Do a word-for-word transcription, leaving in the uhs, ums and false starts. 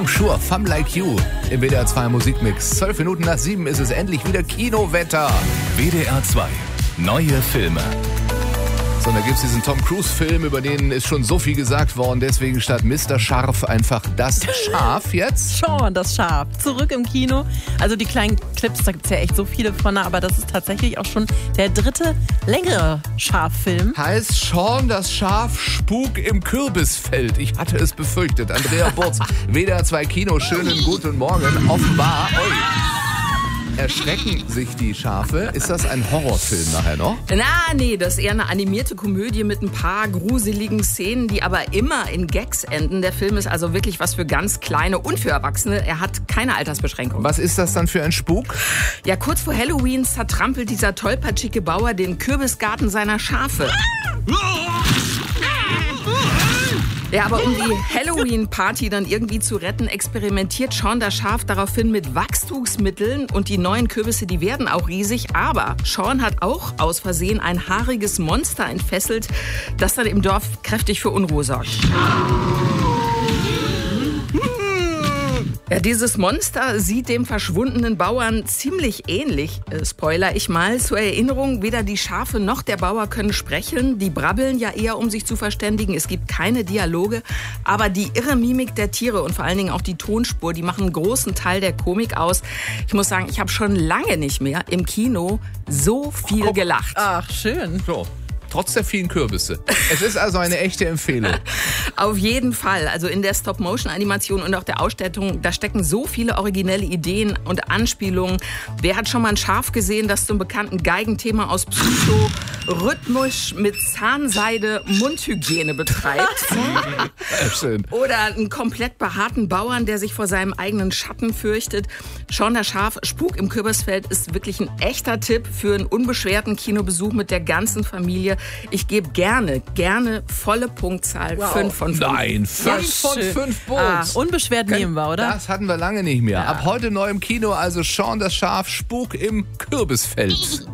Sure, Fun Like You im W D R zwei Musikmix. Zwölf Minuten nach sieben ist es endlich wieder Kinowetter. W D R zwei, neue Filme. So, und da gibt es diesen Tom Cruise-Film, über den ist schon so viel gesagt worden. Deswegen statt Mister Scharf einfach das Schaf jetzt. Sean, das Schaf. Zurück im Kino. Also die kleinen Clips, da gibt es ja echt so viele von, aber das ist tatsächlich auch schon der dritte längere Schaffilm. Heißt Sean, das Schaf, Spuk im Kürbisfeld. Ich hatte es befürchtet. Andrea Burz, W D R zwei Kino, schönen guten Morgen. Offenbar, oi, erschrecken sich die Schafe. Ist das ein Horrorfilm nachher noch? Na, nee, das ist eher eine animierte Komödie mit ein paar gruseligen Szenen, die aber immer in Gags enden. Der Film ist also wirklich was für ganz Kleine und für Erwachsene. Er hat keine Altersbeschränkung. Was ist das dann für ein Spuk? Ja, kurz vor Halloween zertrampelt dieser tollpatschige Bauer den Kürbisgarten seiner Schafe. Ja, aber um die Halloween-Party dann irgendwie zu retten, experimentiert Sean das Schaf daraufhin mit Wachstumsmitteln und die neuen Kürbisse, die werden auch riesig. Aber Sean hat auch aus Versehen ein haariges Monster entfesselt, das dann im Dorf kräftig für Unruhe sorgt. Ja, dieses Monster sieht dem verschwundenen Bauern ziemlich ähnlich. Äh, Spoiler ich mal. Zur Erinnerung, weder die Schafe noch der Bauer können sprechen. Die brabbeln ja eher, um sich zu verständigen. Es gibt keine Dialoge. Aber die irre Mimik der Tiere und vor allen Dingen auch die Tonspur, die machen einen großen Teil der Komik aus. Ich muss sagen, ich habe schon lange nicht mehr im Kino so viel Oh, gelacht. Ach, schön. So. Trotz der vielen Kürbisse. Es ist also eine echte Empfehlung. Auf jeden Fall. Also in der Stop-Motion-Animation und auch der Ausstattung, da stecken so viele originelle Ideen und Anspielungen. Wer hat schon mal ein Schaf gesehen, das zum bekannten Geigenthema aus Psycho rhythmisch mit Zahnseide Mundhygiene betreibt? Ja, schön. Oder einen komplett behaarten Bauern, der sich vor seinem eigenen Schatten fürchtet. Sean das Schaf, Spuk im Kürbisfeld ist wirklich ein echter Tipp für einen unbeschwerten Kinobesuch mit der ganzen Familie. Ich gebe gerne, gerne volle Punktzahl. Wow. fünf von fünf. Nein, fünf von schön. fünf Ah, Boots. unbeschwert nehmen wir, oder? Das hatten wir lange nicht mehr. Ja. Ab heute neu im Kino, also Sean das Schaf, Spuk im Kürbisfeld.